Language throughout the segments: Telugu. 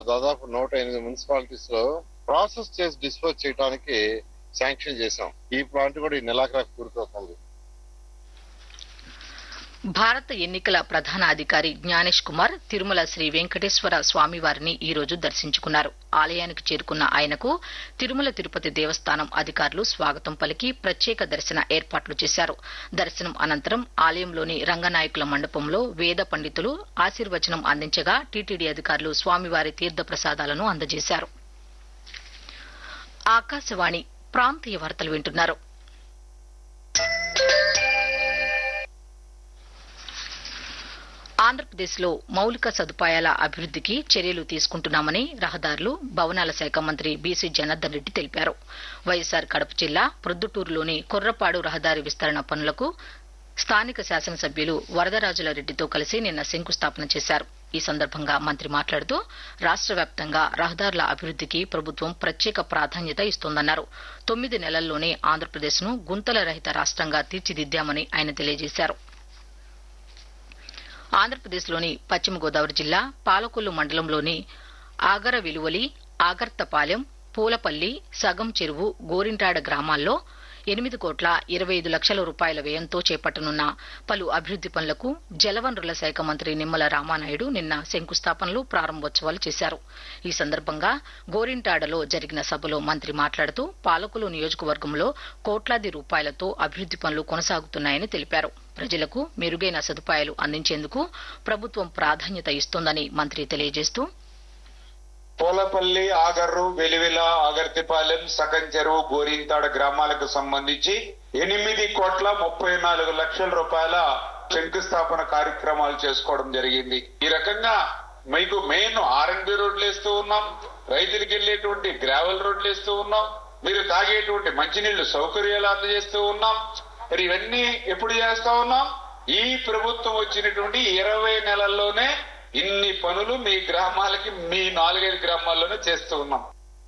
దాదాపు 108 మున్సిపాలిటీస్ లో ప్రాసెస్ చేసి డిస్పోజ్ చేయడానికి శాంక్షన్ చేశాం. ఈ ప్లాంట్ కూడా ఈ నెలాఖరు పూర్తవుతుంది. భారత ఎన్నికల ప్రధాన అధికారి జ్ఞానేష్ కుమార్ తిరుమల శ్రీ వెంకటేశ్వర స్వామివారిని ఈ రోజు దర్శించుకున్నారు. ఆలయానికి చేరుకున్న ఆయనకు తిరుమల తిరుపతి దేవస్థానం అధికారులు స్వాగతం పలికి ప్రత్యేక దర్శన ఏర్పాట్లు చేశారు. దర్శనం అనంతరం ఆలయంలోని రంగనాయకుల మండపంలో వేద పండితులు ఆశీర్వచనం అందించగా టీటీడీ అధికారులు స్వామివారి తీర్థ ప్రసాదాలను అందజేశారు. ఆకాశవాణి ప్రాంతీయ వార్తలు వింటున్నారు. ఆంధ్రప్రదేశ్లో మౌలిక సదుపాయాల అభివృద్దికి చర్యలు తీసుకుంటున్నామని రహదారులు, భవనాల శాఖ మంత్రి బీసీ జనార్దన్ రెడ్డి తెలిపారు. వైఎస్సార్ కడప జిల్లా ప్రొద్దుటూరులోని కొర్రపాడు రహదారి విస్తరణ పనులకు స్థానిక శాసనసభ్యులు వరదరాజుల రెడ్డితో కలిసి నిన్న శంకుస్థాపన చేశారు. ఈ సందర్భంగా మంత్రి మాట్లాడుతూ రాష్ట వ్యాప్తంగా రహదారుల అభివృద్దికి ప్రభుత్వం ప్రత్యేక ప్రాధాన్యత ఇస్తోందన్నారు. 9 నెలల్లోనే ఆంధ్రప్రదేశ్ను గుంతల రహిత రాష్టంగా తీర్చిదిద్దామని ఆయన తెలియజేశారు. ఆంధ్రప్రదేశ్లోని పశ్చిమ గోదావరి జిల్లా పాలకొల్లు మండలంలోని ఆగర విలువలి, ఆగర్తపాలెం, పూలపల్లి, సగం చెరువు, గోరింటాడ గ్రామాల్లో 8,25,00,000 రూపాయల వ్యయంతో చేపట్టనున్న పలు అభివృద్ది పనులకు జలవనరుల శాఖ మంత్రి నిమ్మల రామానాయుడు నిన్న శంకుస్థాపనలు, ప్రారంభోత్సవాలు చేశారు. ఈ సందర్భంగా గోరింటాడలో జరిగిన సభలో మంత్రి మాట్లాడుతూ పాలకొల్లు నియోజకవర్గంలో కోట్లాది రూపాయలతో అభివృద్ది పనులు కొనసాగుతున్నాయని తెలిపారు. ప్రజలకు మెరుగైన సదుపాయాలు అందించేందుకు ప్రభుత్వం ప్రాధాన్యత ఇస్తోందని మంత్రి తెలియజేస్తూ పూలపల్లి, ఆగర్రు, వెలివిల, ఆగర్తిపాలెం, సగం చెరువు, గోరింతాడ గ్రామాలకు సంబంధించి 8,34,00,000 రూపాయల శంకుస్థాపన కార్యక్రమాలు చేసుకోవడం జరిగింది. ఈ రకంగా మీకు మెయిన్ ఆర్ఎండ్బి రోడ్లు వేస్తూ ఉన్నాం, రైతులకు వెళ్లేటువంటి గ్రావెల్ రోడ్లు వేస్తూ ఉన్నాం, మీరు తాగేటువంటి మంచినీళ్లు సౌకర్యాలు అందజేస్తూ ఉన్నాం. మరి ఇవన్నీ ఎప్పుడు చేస్తా ఉన్నాం? ఈ ప్రభుత్వం వచ్చినటువంటి 20 నెలల్లోనే ఇన్ని పనులు మీ గ్రామాలకి, మీ 4-5 గ్రామాల్లోనే చేస్తూ ఉన్నాం.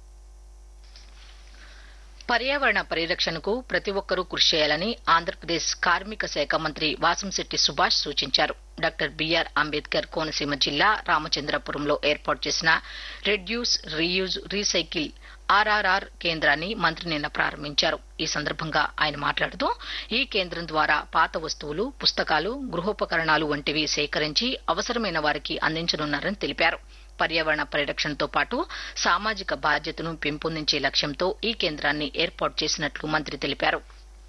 పర్యావరణ పరిరక్షణకు ప్రతి ఒక్కరూ కృషి చేయాలని ఆంధ్రప్రదేశ్ కార్మిక శాఖ మంత్రి వాసంశెట్టి సుభాష్ సూచించారు. డాక్టర్ బీఆర్ అంబేద్కర్ కోనసీమ జిల్లా రామచంద్రపురంలో ఏర్పాటు చేసిన రెడ్యూస్, రీయూజ్, రీసైకిల్ ఆర్ఆర్ఆర్ కేంద్రాన్ని మంత్రి నిన్న ప్రారంభించారు. ఈ సందర్భంగా ఆయన మాట్లాడుతూ ఈ కేంద్రం ద్వారా పాత వస్తువులు, పుస్తకాలు, గృహోపకరణాలు వంటివి సేకరించి అవసరమైన వారికి అందించనున్నారని తెలిపారు. పర్యావరణ పరిరక్షణతో పాటు సామాజిక బాధ్యతను పెంపొందించే లక్ష్యంతో ఈ కేంద్రాన్ని ఏర్పాటు చేసినట్లు మంత్రి తెలిపారు.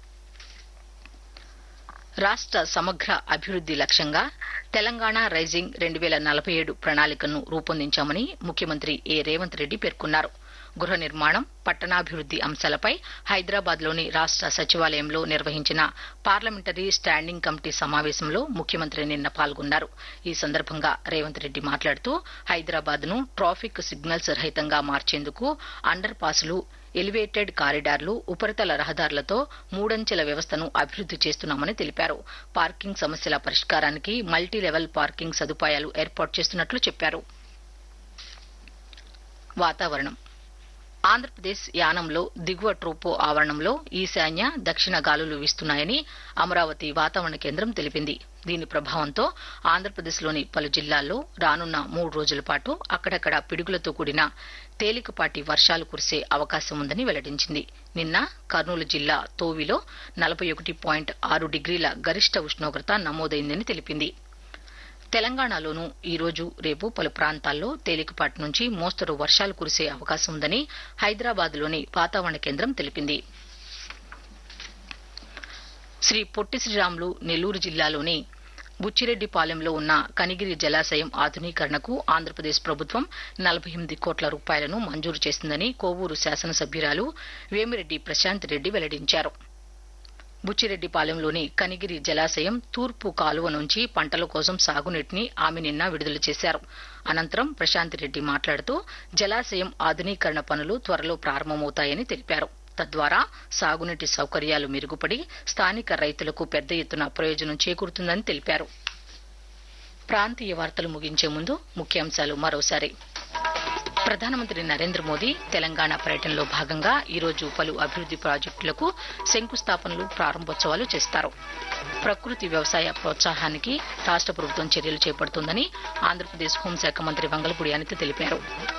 రాష్ట సమగ్ర అభివృద్ది లక్ష్యంగా తెలంగాణ రైజింగ్ 2047 ప్రణాళికను రూపొందించామని ముఖ్యమంత్రి ఏ రేవంత్ రెడ్డి పేర్కొన్నారు. గృహ నిర్మాణం, పట్టణాభివృద్ది అంశాలపై హైదరాబాద్లోని రాష్ట సచివాలయంలో నిర్వహించిన పార్లమెంటరీ స్టాండింగ్ కమిటీ సమావేశంలో ముఖ్యమంత్రి నిన్న పాల్గొన్నారు. ఈ సందర్భంగా రేవంత్ రెడ్డి మాట్లాడుతూ హైదరాబాద్ను ట్రాఫిక్ సిగ్నల్స్ రహితంగా మార్చేందుకు అండర్ పాస్లు, ఎలివేటెడ్ కారిడార్లు, ఉపరితల రహదారులతో 3 వ్యవస్థను అభివృద్ది చేస్తున్నామని తెలిపారు. పార్కింగ్ సమస్యల పరిష్కారానికి మల్టీ లెవెల్ పార్కింగ్ సదుపాయాలు ఏర్పాటు చేస్తున్నట్లు చెప్పారు. వాతావరణం. ఆంధ్రప్రదేశ్ యానంలో దిగువ ట్రోపో ఆవరణంలో ఈశాన్య, దక్షిణ గాలులు వీస్తున్నాయని అమరావతి వాతావరణ కేంద్రం తెలిపింది. దీని ప్రభావంతో ఆంధ్రప్రదేశ్లోని పలు జిల్లాల్లో రానున్న 3 రోజుల పాటు అక్కడక్కడ పిడుగులతో కూడిన తేలికపాటి వర్షాలు కురిసే అవకాశం ఉందని వెల్లడించింది. నిన్న కర్నూలు జిల్లా తోవిలో 41.6 డిగ్రీల గరిష్ట ఉష్ణోగ్రత నమోదైందని తెలిపింది. తెలంగాణలోనూ ఈ రోజు, రేపు పలు ప్రాంతాల్లో తేలికపాటి నుంచి మోస్తరు వర్షాలు కురిసే అవకాశం ఉందని హైదరాబాద్లోని వాతావరణ కేంద్రం తెలిపింది. శ్రీ పొట్టి శ్రీరాములు నెల్లూరు జిల్లాలోని బుచ్చిరెడ్డిపాలెంలో ఉన్న కనిగిరి జలాశయం ఆధునీకరణకు ఆంధ్రప్రదేశ్ ప్రభుత్వం 48 కోట్ల రూపాయలను మంజూరు చేసిందని కోవూరు శాసనసభ్యురాలు వేమిరెడ్డి ప్రశాంత్ రెడ్డి వెల్లడించారు. బుచ్చిరెడ్డిపాలెంలోని కనిగిరి జలాశయం తూర్పు కాలువ నుంచి పంటల కోసం సాగునీటిని ఆమె నిన్న విడుదల చేశారు. అనంతరం ప్రశాంత్ రెడ్డి మాట్లాడుతూ జలాశయం ఆధునీకరణ పనులు త్వరలో ప్రారంభమవుతాయని తెలిపారు. తద్వారా సాగునీటి సౌకర్యాలు మెరుగుపడి స్థానిక రైతులకు పెద్ద ఎత్తున ప్రయోజనం చేకూరుతుందని తెలిపారు. ప్రాంతీయ వార్తలు ముగించే ముందు ముఖ్యాంశాలు మరోసారి. ప్రధానమంత్రి నరేంద్ర మోదీ తెలంగాణ పర్యటనలో భాగంగా ఈరోజు పలు అభివృద్ది ప్రాజెక్టులకు శంకుస్థాపనలు, ప్రారంభోత్సవాలు చేస్తారు. ప్రకృతి వ్యవసాయ ప్రోత్సాహానికి రాష్ట ప్రభుత్వం చర్యలు చేపడుతోందని ఆంధ్రప్రదేశ్ హోంశాఖ మంత్రి వంగలపూడి అనిత తెలిపారు.